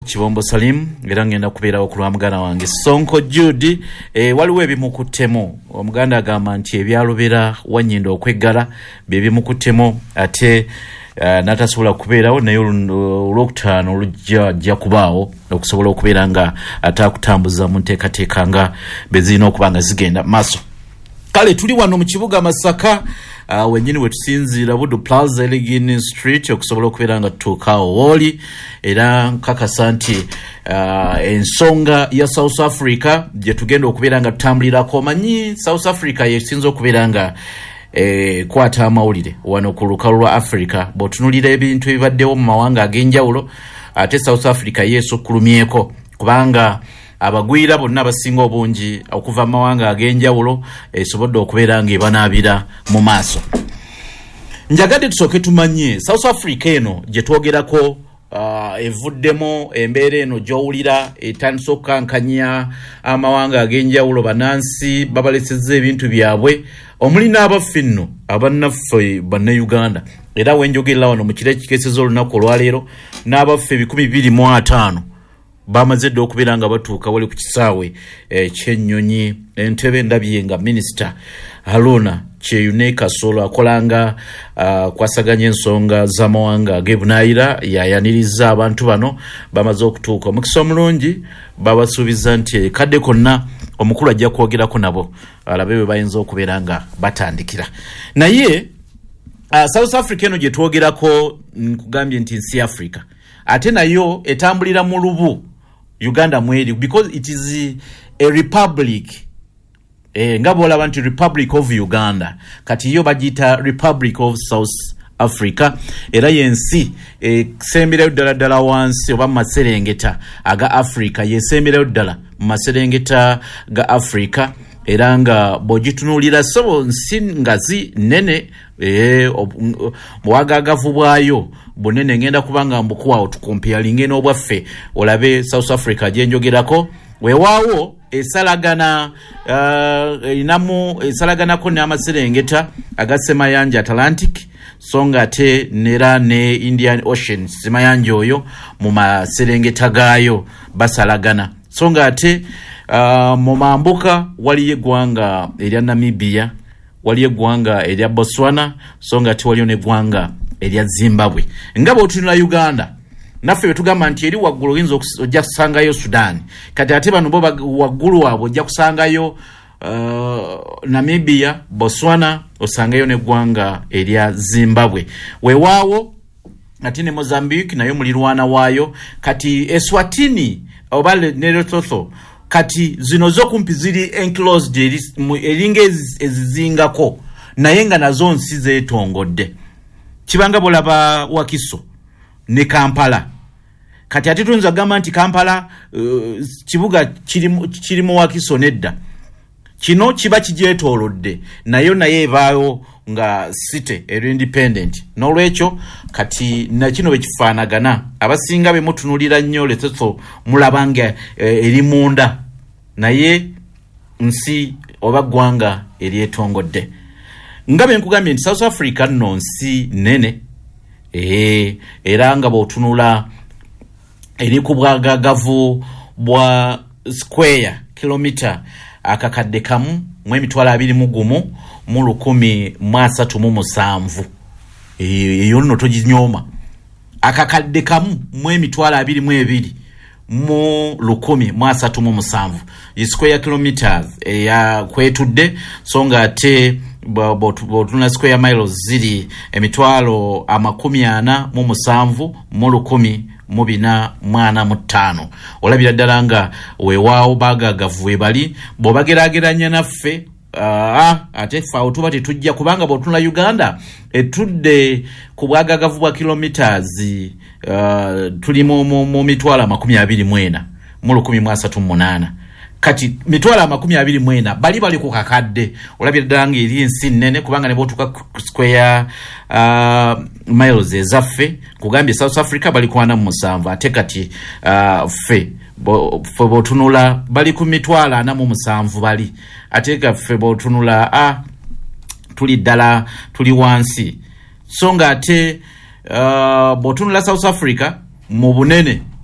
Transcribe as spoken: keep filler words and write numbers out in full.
Chibombo Salim era ngenda kubeera okulwa muganda wange Sonko Judy e waliwo ebimukuttemu omuganda agamba nti ebyalubera wanyindo okweggala byebimukuttemu ate uh, natasobola kubeerawo naye olwokutaano olujja ajja kubaawo okusobola okubeera nga atakutambuza mu nteekateeka nga bezirina okuba nga zigenda maaso. Kale tuli wano mu kibuga Masaka uh, wenyini wetusinziira Budu Plaza Elegini Street okusobola okubeera nga tutuukaawo woli era nkakasa nti uh, ensonga ya South Africa gye tugenda okubeera nga tutambulirako. Omanyi South Africa yesinza okubeera nga eh, kwata amawulire wano ku lukalu lwa Africa bw'otunulira ebintu ebibaddewo mu mawanga ag'enjawulo ate South Africa yeesukkulumyeko kubanga abagwira bonna abasinga obungi okuva mu mawanga ag'enjawulo esobodde okubeera nga ebanaabira mu maaso. Njagadde tusooke tumanye South Africa eno gye twogerako uh, evuddemu embeera eno gy'owulira etandise okukankanya amawanga ag'enjawulo bannansi babalesezza ebintu byabwe omuli n'abaffe nno abannaffe bannayuganda era wenjogerera wano mu kiro ekikeeseza olunaku olwaleero n'abaffe ebikumi bibiri mu ataano bamazedde okubeera nga batuuka wali ku kisaawe ekyennyonyi Entebbe. Ndabye nga minisita Haruna Kyeyune Kasolo akolanga uh, kwasaganya ensonga z'amawanga ag'ebunaayira yayaniriza abantu bano bamaze okutuuka. Omukisa omulungi babasuubiza nti kadde konna omukulu ajja kwogerako nabo alabe bwe bayinza okubeera nga batandikira. Naye uh, South Africa eno gye twogerako nkugambye nti nsi Africa ate nayo etambulira mu lubu Uganda mweri because it is a republic. Eh, nga bolaba nti Republic of Uganda kati yo bagita Republic of South Africa era yensi esembera ddala ddala wansi oba maserengeta aga Africa yesembera ddala maserengeta ga Africa era nga bogitunulira so nsi ngazi nene eh mwagagavu bwayo bonene ngenda kubanga mbukuwa tukomparing eno obwaffe olabe South Africa gyenjogerako weewaawo esalagana uh, inamu esalagana ko n'amaserengeta agasemayanja Atlantic songa ate nera ne Indian Ocean semayanja oyo mu maserengeta gaayo basalagana songa ate uh, mu mambuka wali eggwanga erya Namibia wali eggwanga erya Botswana songa ate wali n'eggwanga erya Zimbabwe. Ngabo tunula Uganda naffe betugamba nti eri waggulu oyinza ojja kusangayo Sudan kati ate bano bo waggulu wabo ojja kusangayo uh, Namibia, Botswana osangayo n'eggwanga erya Zimbabwe. Weewaawo ate ne Mozambique nayo mulirwana waayo kati Eswatini oba ne Lesotho kati zino zokumpi ziri enclosed eringa ezizingako naye nga nazo nsi zeetongodde. Kibanga bolaba Wakiso ne Kampala kati ate tunza gamba nti Kampala uh, kibuga kirimu kirimu Wakiso nedda kino kiba kijetolodde nayo naye ebaayo nga city eri independent nolwekyo kati na kino bekifaanagana abasinga be mutunulira nnyo Lesotho mulabanga eh, eri munda naye nsi oba ggwanga eri etongodde. Ngabe nkugambye nti South Africa nno nsi nene eh era nga bw'otunula eri ku bwagagavu bwa square kilometer akakadde kamu mu emitwalo abiri mu gumu mu lukumi mu asatu mu musanvu eyo nno toginyooma akakadde kamu mu emitwalo abiri mu ebiri mu lukumi mu asatu mu musanvu square kilometers eya kwetudde songa ate botuna square miles ziri emitwalo amakumi ana mu musanvu mu lukumi mu bina mwana mu ttaano. Olabira ddala nga weewaawo bagagavu bali bw'obageraageranya naffe uh, ate faawo tuba tetujja kubanga bw'otunula Uganda etudde ku bwagagavu bwa kilometers uh, tuli mu, mu, mu mitwalo amakumi abiri mu ena mu lukumi mu asatu mu munaana kati mitwala makumi abiri mu ena bali bali ku kakadde. Olabira ddala nga eri ensi nnene kubanga ne bw'otuuka square uh, miles ezaffe kugambye South Africa bali kwana mu musanvu ate kati uh, ffe bw'otunula bali ku mitwalo ana mu musanvu bali ate gaffe bw'otunula ah, tuli ddala tuli wansi so nga ate uh, bw'otunula South Africa mu bunene